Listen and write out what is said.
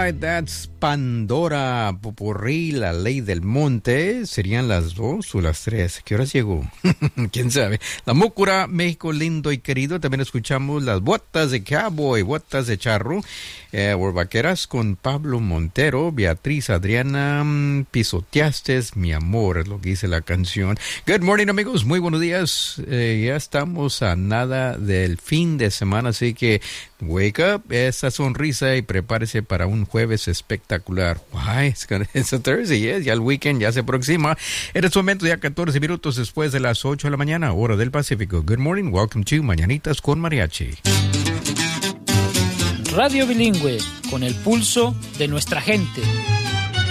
right, that's Pandora, Popurrí, La Ley del Monte. ¿Serían las 2 o las 3? ¿Qué horas llegó? ¿Quién sabe? La Múcura, México lindo y querido. También escuchamos las botas de cowboy, botas de charro, o vaqueras con Pablo Montero. Beatriz Adriana, pisoteaste mi amor, es lo que dice la canción. Good morning, amigos. Muy buenos días. Ya estamos a nada del fin de semana, así que wake up, esa sonrisa y prepárese para un jueves espectacular. Why? It's a Thursday, yes. Ya el weekend ya se aproxima. En este momento ya 14 minutos después de las 8 de la mañana, hora del Pacífico. Good morning, welcome to Mañanitas con Mariachi. Radio Bilingüe, con el pulso de nuestra gente.